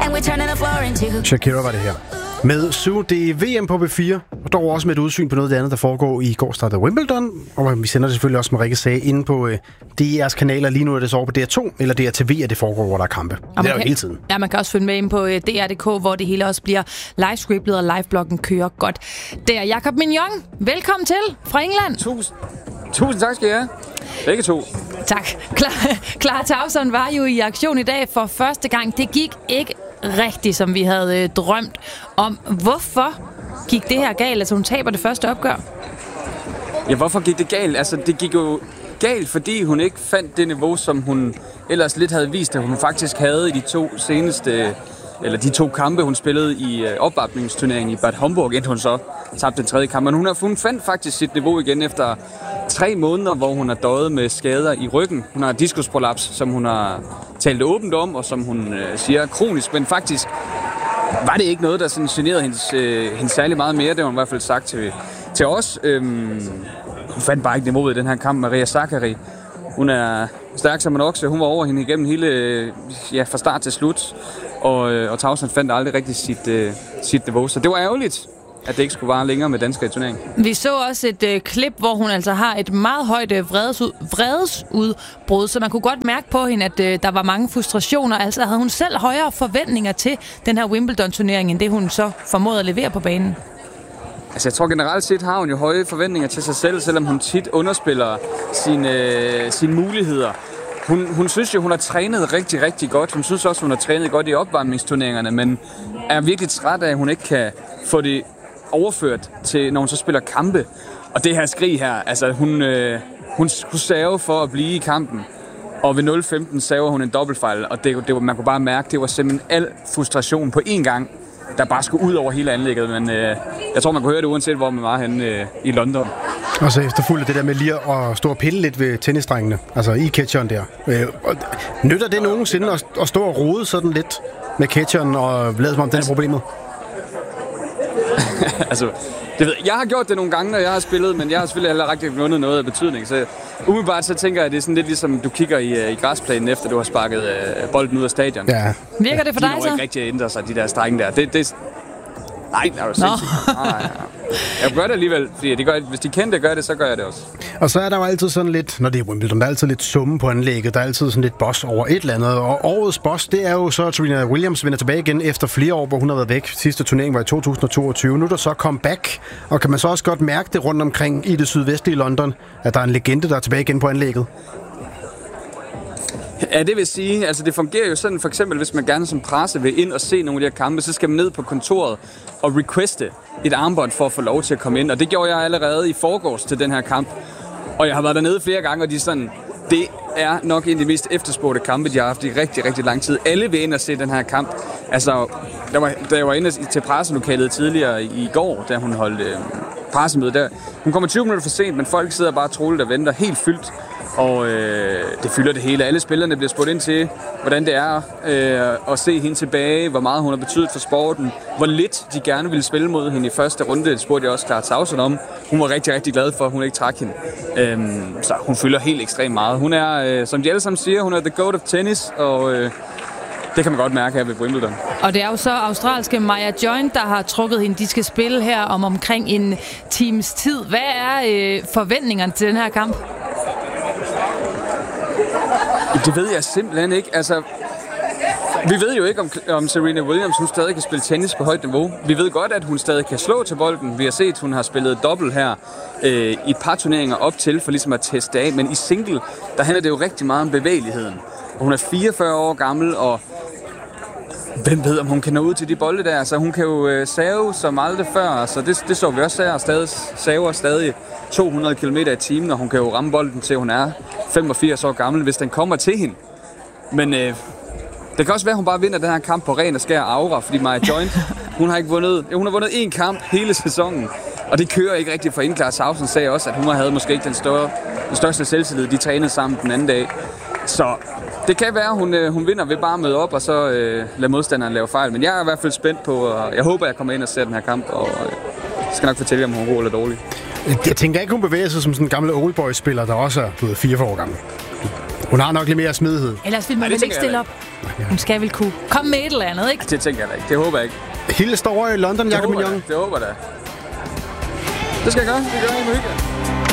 Shakira var det her. Med Sue, det er VM på B4, og dog også med et udsyn på noget af det andet, der foregår i går startede Wimbledon, og vi sender det selvfølgelig også, som Rikke sagde, inde på DR's kanaler. Lige nu er det så over på DR2 eller DRTV, at det foregår, hvor der er kampe. Det er jo hele tiden. Ja, man kan også følge med ind på DR.dk, hvor det hele også bliver livescriptet, og livebloggen kører godt. Der Jakob Mignon, velkommen til fra England. Tusind tak skal I have. Begge to. Tak. Clara Tauson var jo i aktion i dag for første gang. Det gik ikke rigtigt, som vi havde drømt om. Hvorfor gik det her galt? Altså, hun taber det første opgør. Ja, hvorfor gik det galt? Altså, det gik jo galt, fordi hun ikke fandt det niveau, som hun ellers lidt havde vist, at hun faktisk havde i de to kampe, hun spillede i opvarmningsturneringen i Bad Homburg, indtil hun så tabte den tredje kamp. Men hun fandt faktisk sit niveau igen efter 3 måneder, hvor hun har døjet med skader i ryggen. Hun har diskusprolaps, som hun har talt åbent om, og som hun siger er kronisk, men faktisk var det ikke noget, der sådan generede hende særlig meget mere. Det har hun i hvert fald sagt til os. Hun fandt bare ikke niveauet i den her kamp. Maria Sakkari, hun er stærk som en okse. Hun var over hende igennem hele, fra start til slut. Og Tauson fandt aldrig rigtig sit niveau. Så det var ærgerligt, at det ikke skulle vare længere med danskere i turneringen. Vi så også et klip, hvor hun altså har et meget højt vredesudbrud, så man kunne godt mærke på hende, at der var mange frustrationer. Altså havde hun selv højere forventninger til den her Wimbledon-turnering, end det hun så formåede at levere på banen? Altså jeg tror generelt set har hun jo høje forventninger til sig selv, selvom hun tit underspiller sine muligheder. Hun synes jo, hun har trænet rigtig, rigtig godt. Hun synes også, hun har trænet godt i opvarmningsturneringerne, men er virkelig træt af, at hun ikke kan få det overført til, når hun så spiller kampe. Og det her skrig her, altså hun skulle serve for at blive i kampen, og ved 0-15 server hun en dobbeltfejl, og man kunne bare mærke, det var simpelthen al frustration på én gang, der bare skulle ud over hele anlægget, men jeg tror, man kunne høre det uanset, hvor man var henne i London. Og så efterfulgt det der med lige at stå og pille lidt ved tennisdrengene, altså i catcheren der. Nytter det nogensinde at stå og rode sådan lidt med catcheren og lade som om den er problemet? Altså, jeg har gjort det nogle gange, når jeg har spillet, men jeg har selvfølgelig heller rigtig vundet noget af betydning. Så umiddelbart så tænker jeg, at det er sådan lidt ligesom, du kigger i græsplænen, efter du har sparket bolden ud af stadion. Ja. Virker det for dig så? De når ikke rigtig at ændre sig, de der strenge der. Nej, er du sindssygt. Nej. Jeg gør det alligevel, fordi hvis de kendte gør det, så gør jeg det også. Og så er der jo altid sådan lidt, når det er Wimbledon, der er altid lidt summe på anlægget, der er altid sådan lidt boss over et eller andet. Og årets boss, det er jo så, at Serena Williams vender tilbage igen efter flere år, hvor hun har været væk. Sidste turnering var i 2022. Nu er der så comeback, og kan man så også godt mærke det rundt omkring i det sydvestlige London, at der er en legende, der er tilbage igen på anlægget? Ja, det vil sige, altså det fungerer jo sådan, for eksempel hvis man gerne som presse vil ind og se nogle af de her kampe, så skal man ned på kontoret og requeste et armbånd for at få lov til at komme ind. Og det gjorde jeg allerede i forgårs til den her kamp. Og jeg har været dernede flere gange, og de sådan, det er nok en af de mest efterspurgte kampe, de har haft i rigtig, rigtig lang tid. Alle vil ind og se den her kamp. Altså, da jeg var inde til presselokalet tidligere i går, da hun holdt pressemøde der. Hun kommer 20 minutter for sent, men folk sidder bare troligt og venter helt fyldt. Og det fylder det hele. Alle spillerne bliver spurgt ind til, hvordan det er at se hende tilbage, hvor meget hun har betydet for sporten, hvor lidt de gerne ville spille mod hende i første runde. Det spurgte jeg også Clara Tauson om. Hun var rigtig, rigtig glad for, at hun ikke trak hende. Så hun fylder helt ekstremt meget. Hun er, som de alle sammen siger, hun er the goat of tennis, og det kan man godt mærke her ved Wimbledon. Og det er jo så australske Maya Joint, der har trukket hende. De skal spille her om omkring en times tid. Hvad er forventningerne til den her kamp? Det ved jeg simpelthen ikke. Altså, vi ved jo ikke, om Serena Williams hun stadig kan spille tennis på højt niveau. Vi ved godt, at hun stadig kan slå til bolden. Vi har set, at hun har spillet dobbelt her i et par turneringer op til, for ligesom at teste af. Men i single, der handler det jo rigtig meget om bevægeligheden. Og hun er 44 år gammel, og hvem ved, om hun kan nå ud til de bolde der. Så hun kan jo save som aldrig før. Så det så vi også her. Saver stadig 200 km i timen, og hun kan jo ramme bolden til, hun er 85 år gammel, hvis den kommer til hende. Men det kan også være, at hun bare vinder den her kamp på ren og skær aura, fordi Maya Joint, hun har vundet én kamp hele sæsonen, og det kører ikke rigtigt for hende. Clara Tauson sagde også, at hun havde måske ikke den største selvtillid, de trænede sammen den anden dag. Så det kan være, at hun vinder ved bare at møde op, og så lade modstanderen lave fejl. Men jeg er i hvert fald spændt på, og jeg håber, at jeg kommer ind og ser den her kamp, og skal nok fortælle, om hun er god eller dårlig. Jeg tænker ikke, hun bevæger sig som sådan en gammel oldboy-spiller, der også er blevet 44 år gammel. Hun har nok lidt mere smidighed. Ellers vil man vel ikke stille op. Hun skal vel kunne komme med et eller andet, ikke? Det tænker jeg da ikke. Det håber jeg ikke. Hilde står over i London, Jakob Mignon. Det håber jeg da. Det skal jeg gøre. Det gør jeg i hygge.